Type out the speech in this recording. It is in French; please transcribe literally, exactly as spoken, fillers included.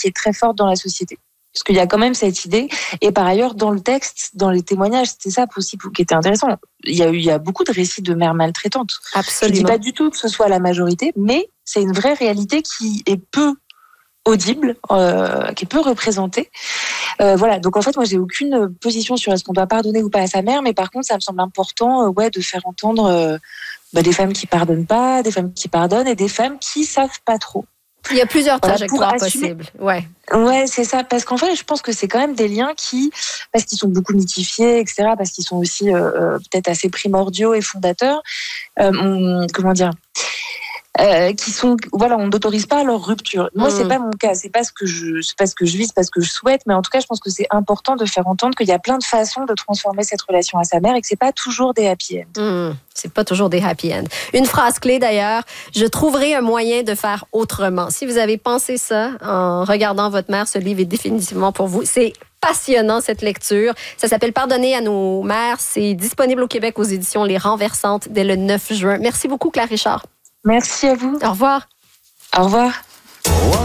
qui est très forte dans la société. Parce qu'il y a quand même cette idée. Et par ailleurs, dans le texte, dans les témoignages, c'était ça aussi qui était intéressant. Il y a eu, il y a beaucoup de récits de mères maltraitantes. Absolument. Je dis pas du tout que ce soit la majorité, mais c'est une vraie réalité qui est peu audible, euh, qui est peu représentée. Euh, voilà. Donc en fait, moi, j'ai aucune position sur est-ce qu'on doit pardonner ou pas à sa mère, mais par contre, ça me semble important, euh, ouais, de faire entendre euh, bah, des femmes qui pardonnent pas, des femmes qui pardonnent et des femmes qui savent pas trop. Il y a plusieurs Voilà, trajectoires pour assumer... possibles. Ouais. Ouais, c'est ça. Parce qu'en fait, je pense que c'est quand même des liens qui, parce qu'ils sont beaucoup mythifiés, et cetera, parce qu'ils sont aussi euh, peut-être assez primordiaux et fondateurs, euh, on, comment dire, euh, qui sont, voilà, on n'autorise pas leur rupture. Moi, mmh. c'est pas mon cas. C'est pas ce que je, c'est pas ce que je vis, c'est pas ce que je souhaite. Mais en tout cas, je pense que c'est important de faire entendre qu'il y a plein de façons de transformer cette relation à sa mère et que c'est pas toujours des happy end. Mmh. C'est pas toujours des happy end. Une phrase clé d'ailleurs, je trouverai un moyen de faire autrement. Si vous avez pensé ça en regardant votre mère, ce livre est définitivement pour vous. C'est passionnant cette lecture. Ça s'appelle Pardonner à nos mères. C'est disponible au Québec aux éditions Les Renversantes dès le neuf juin. Merci beaucoup, Claire Richard. Merci à vous. Au revoir. Au revoir.